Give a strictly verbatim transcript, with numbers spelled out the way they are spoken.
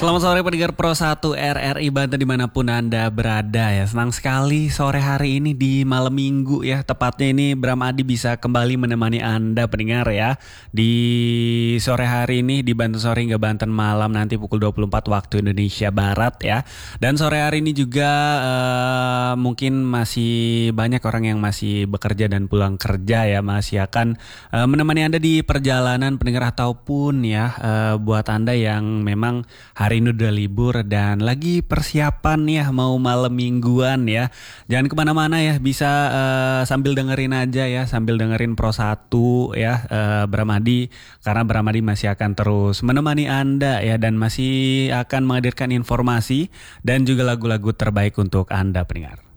Selamat sore pendengar Pro satu R R I Banten dimanapun Anda berada ya. Senang sekali sore hari ini di malam minggu ya. Tepatnya ini Bram Adi bisa kembali menemani Anda pendengar ya. Di sore hari ini di Banten sore hingga Banten malam nanti pukul dua puluh empat waktu Indonesia Barat ya. Dan sore hari ini juga uh, mungkin masih banyak orang yang masih bekerja dan pulang kerja ya. Masih akan uh, menemani Anda di perjalanan pendengar ataupun ya uh, buat Anda yang memang hari ini udah libur dan lagi persiapan ya mau malam mingguan ya. Jangan kemana-mana ya, bisa uh, sambil dengerin aja ya, sambil dengerin Pro satu ya, uh, Bram Adi. Karena Bram Adi masih akan terus menemani Anda ya, dan masih akan menghadirkan informasi dan juga lagu-lagu terbaik untuk Anda pendengar.